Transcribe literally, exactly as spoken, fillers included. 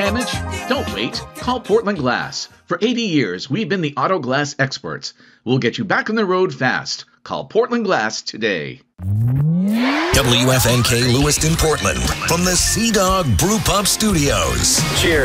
Damage? Don't wait. Call Portland Glass. For eighty years, we've been the auto glass experts. We'll get you back on the road fast. Call Portland Glass today. W F N K Lewiston, Portland, from the Sea Dog Brew Pub Studios. Cheers.